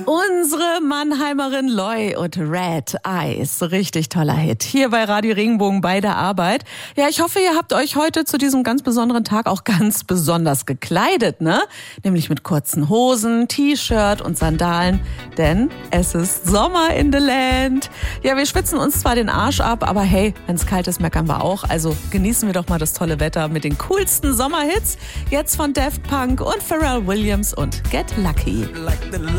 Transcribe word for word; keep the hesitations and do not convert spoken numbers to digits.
Unsere Mannheimerin Loy und Red Eyes. Richtig toller Hit. Hier bei Radio Regenbogen bei der Arbeit. Ja, ich hoffe, ihr habt euch heute zu diesem ganz besonderen Tag auch ganz besonders gekleidet, ne? Nämlich mit kurzen Hosen, T-Shirt und Sandalen. Denn es ist Sommer in the Land. Ja, wir schwitzen uns zwar den Arsch ab, aber hey, wenn's kalt ist, meckern wir auch. Also genießen wir doch mal das tolle Wetter mit den coolsten Sommerhits. Jetzt von Daft Punk und Pharrell Williams und Get Lucky.